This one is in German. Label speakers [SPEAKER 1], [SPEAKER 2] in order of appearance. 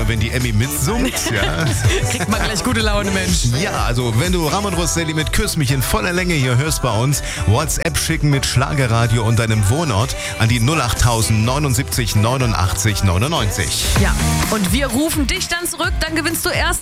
[SPEAKER 1] wenn die Emmy mitsummt. Ja.
[SPEAKER 2] Kriegt man gleich gute Laune, Mensch.
[SPEAKER 1] Ja, also wenn du Ramon Rosselli mit Küss mich in voller Länge hier hörst bei uns, WhatsApp schicken mit Schlagerradio und deinem Wohnort an die 08000 79 89 99.
[SPEAKER 2] Ja, und wir rufen dich dann zurück, dann gewinnst du erst